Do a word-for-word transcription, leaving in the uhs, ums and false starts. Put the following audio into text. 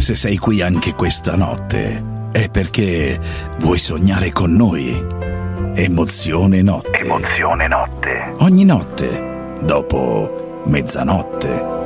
se sei qui anche questa notte è perché vuoi sognare con noi. Emozione Notte. Emozione Notte. Ogni notte, dopo mezzanotte.